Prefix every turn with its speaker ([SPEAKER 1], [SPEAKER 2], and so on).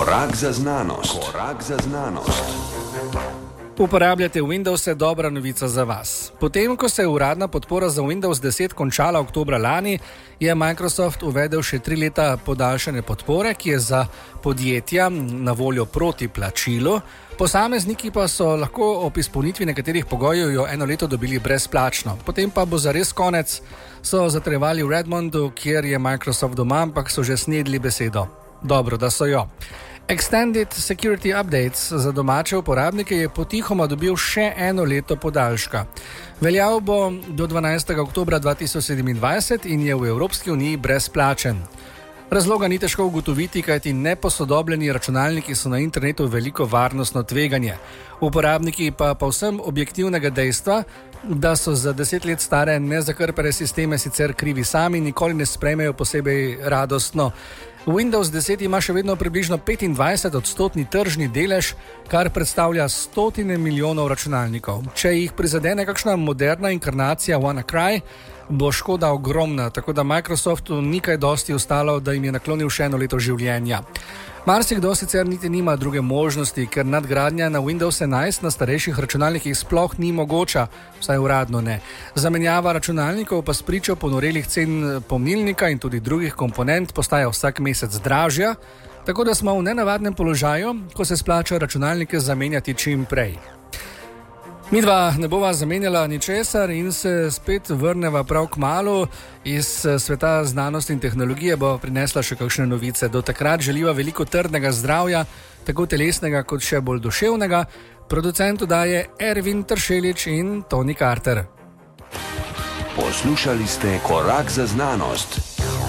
[SPEAKER 1] Korak za znanost. Korak za znanost.
[SPEAKER 2] Uporabljate Windows, dobra novica za vas. Potem, ko se je uradna podpora za Windows 10 končala oktobra lani, je Microsoft uvedel še 3 leta podaljšane podpore, ki je za podjetja na voljo proti plačilu. Posamezniki pa so lahko ob izpolnitvi nekaterih pogojev jo 1 leto dobili brezplačno. Potem pa bo zares konec, so zatrjevali v Redmondu, kjer je Microsoft doma, ampak so že snedli besedo. Dobro, da so jo. Extended Security Updates za domače uporabnike je potihoma dobil še 1 leto podaljška. Veljal bo do 12. oktobra 2027 in je v Evropski uniji brezplačen. Razloga ni težko ugotoviti, kajti neposodobljeni računalniki so na internetu veliko varnostno tveganje. Uporabniki pa povsem objektivnega dejstva, da so za 10 let stare nezakrpane sisteme sicer krivi sami, nikoli ne sprejmejo posebej radostno. Windows 10 ima še vedno približno 25% tržni delež, kar predstavlja stotine milijonov računalnikov. Če jih prizadene kakšna moderna inkarnacija WannaCry, bo škoda ogromna, tako da Microsoftu ni kaj dosti ostalo, da jim je naklonil še 1 leto življenja. Marsikdo sicer niti nima druge možnosti, ker nadgradnja na Windows 11 na starejših računalnikih sploh ni mogoča, vsaj uradno ne. Zamenjava računalnikov pa spričo ponorelih cen pomnilnika in tudi drugih komponent postaja vsak mesec dražja, tako da smo v nenavadnem položaju, ko se splača računalnike zamenjati čim prej. Midva ne bova zamenjala ničesar in se spet vrneva prav kmalu. Iz sveta znanosti in tehnologije bo prinesla še kakšne novice. Do takrat želiva veliko trdnega zdravja, tako telesnega kot še bolj duševnega. Producentu daje Ervin Tršelič in Toni Carter.
[SPEAKER 1] Poslušali ste Korak za znanost.